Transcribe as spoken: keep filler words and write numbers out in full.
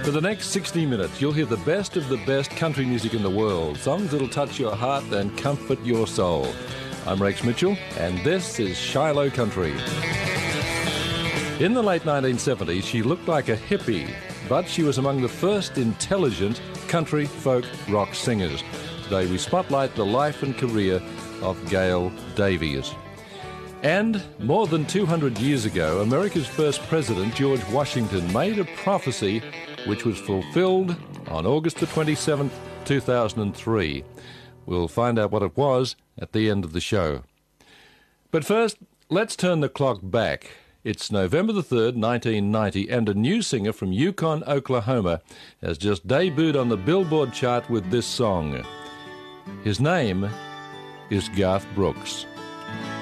For the next sixty minutes, you'll hear the best of the best country music in the world, songs that'll touch your heart and comfort your soul. I'm Rex Mitchell, and this is Shiloh Country. In the late nineteen seventies, she looked like a hippie, but she was among the first intelligent country folk rock singers. Today we spotlight the life and career of Gail Davies. And more than two hundred years ago, America's first president, George Washington, made a prophecy which was fulfilled on August the twenty-seventh, two thousand three. We'll find out what it was at the end of the show. But first, let's turn the clock back. It's November the third, nineteen ninety, and a new singer from Yukon, Oklahoma, has just debuted on the Billboard chart with this song. His name is Garth Brooks.